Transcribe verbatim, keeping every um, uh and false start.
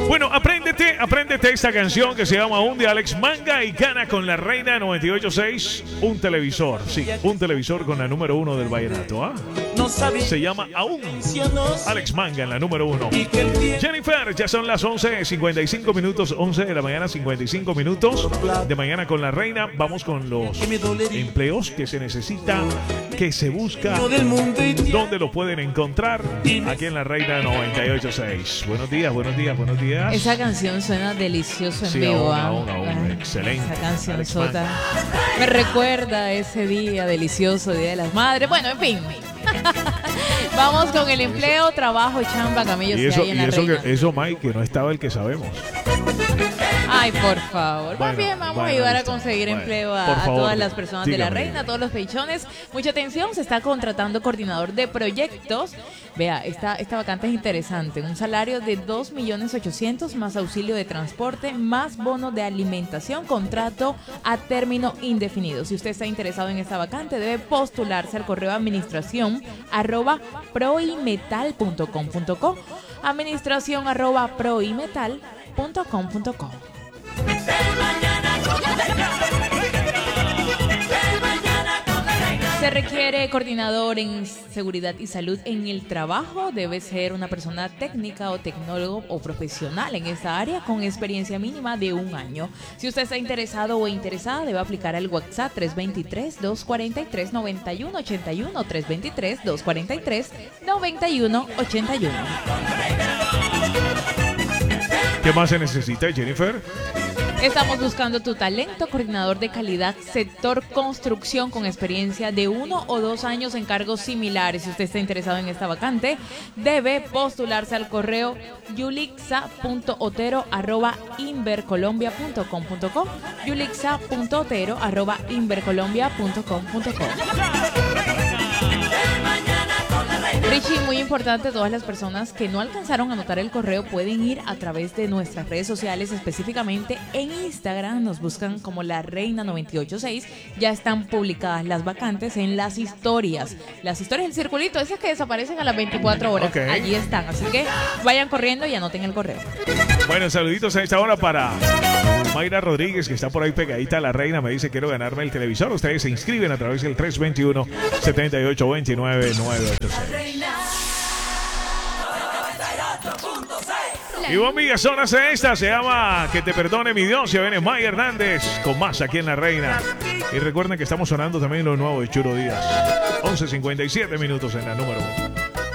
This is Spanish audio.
Bueno, apréndete, apréndete esta canción que se llama Un de Alex Manga y gana con la Reina noventa y ocho punto seis un televisor. Sí, un televisor con la número uno del vallenato. ¿Ah? Se llama Aún. Alex Manga en la número uno. Jennifer, ya son las once cincuenta y cinco minutos, once de la mañana, cincuenta y cinco minutos de mañana con la Reina. Vamos con los empleos que se necesitan, que se busca, dónde lo pueden encontrar aquí en la Reina noventa y ocho punto seis. Buenos días, buenos días, buenos días. Esa canción suena delicioso en sí, vivo. Aún, aún, aún. Excelente. Esa canción sota me recuerda a ese día delicioso, Día de las Madres. Bueno, en fin. Vamos con el empleo, trabajo, chamba, camellos y eso, que hay en y la eso, Reina. que, eso, Mike, que no estaba el que sabemos. Ay, por favor. Bueno, Más bien vamos bueno, a ayudar listo. a conseguir Bueno, empleo a, por a favor, todas las personas de la dígame. Reina, a todos los peichones. Mucha atención, se está contratando coordinador de proyectos. Vea, esta, esta vacante es interesante. Un salario de dos millones ochocientos mil más auxilio de transporte, más bono de alimentación, contrato a término indefinido. Si usted está interesado en esta vacante, debe postularse al correo administración arroba proimetal punto com punto co, administración arroba proimetal punto com punto co. Se requiere coordinador en seguridad y salud en el trabajo. Debe ser una persona técnica o tecnólogo o profesional en esa área con experiencia mínima de un año. Si usted está interesado o interesada, debe aplicar al WhatsApp tres dos tres, dos cuatro tres, nueve uno ocho uno, tres dos tres, dos cuatro tres, nueve uno ocho uno. ¿Qué más se necesita, Jennifer? Estamos buscando tu talento, coordinador de calidad, sector construcción con experiencia de uno o dos años en cargos similares. Si usted está interesado en esta vacante, debe postularse al correo yulixa punto otero arroba invercolombia punto com punto co, yulixa punto otero arroba invercolombia punto com punto co. Richie, muy importante, todas las personas que no alcanzaron a anotar el correo pueden ir a través de nuestras redes sociales, específicamente en Instagram, nos buscan como La Reina noventa y ocho punto seis, ya están publicadas las vacantes en las historias, las historias del circulito, esas que desaparecen a las veinticuatro horas, okay. Allí están, así que vayan corriendo y anoten el correo. Bueno, saluditos a esta hora para Mayra Rodríguez, que está por ahí pegadita a La Reina, me dice quiero ganarme el televisor. Ustedes se inscriben a través del tres dos uno, siete ocho dos nueve, nueve ocho seis. Y bueno, amigas, son las esta, se llama Que te perdone mi Dios. Ya viene Maya Hernández con más aquí en La Reina. Y recuerden que estamos sonando también lo nuevo de Churo Díaz. once cincuenta y siete minutos en la número uno.